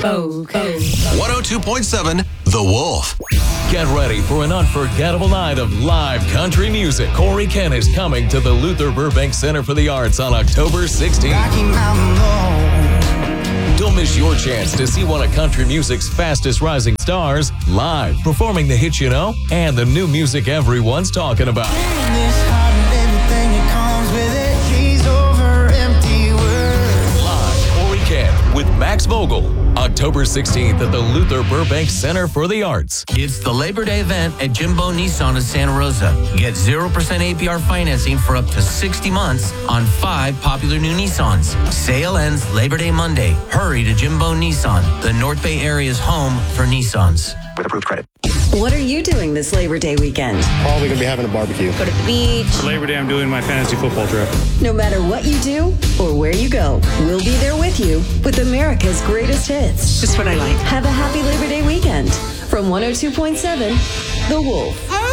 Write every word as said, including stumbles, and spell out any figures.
Okay. one oh two point seven The Wolf. Get ready for an unforgettable night of live country music. Corey Kent is coming to the Luther Burbank Center for the Arts on October sixteenth. Don't miss your chance to see one of country music's fastest rising stars live, performing the hits you know and the new music everyone's talking about. Live, Corey Kent with Max Vogel, October sixteenth at the Luther Burbank Center for the Arts. It's the Labor Day event at Jimbo Nissan of Santa Rosa. Get zero percent A P R financing for up to sixty months on five popular new Nissans. Sale ends Labor Day Monday. Hurry to Jimbo Nissan, the North Bay area's home for Nissans. With approved credit. What are you doing this Labor Day weekend? Probably going to be having a barbecue. Go to the beach. For Labor Day, I'm doing my fantasy football trip. No matter what you do or where you go, we'll be there with you with America's greatest hits. Just what I like. Have a happy Labor Day weekend from one oh two point seven The Wolf.